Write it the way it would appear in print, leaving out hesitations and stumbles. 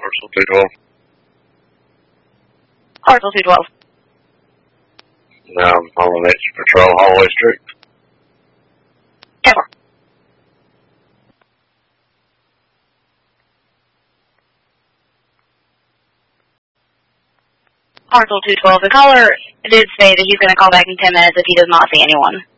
Parcel 212. Parcel 212. Now I'm on the next patrol, hallway strict. Ever. Parcel 212. The caller did say that he's going to call back in 10 minutes if he does not see anyone.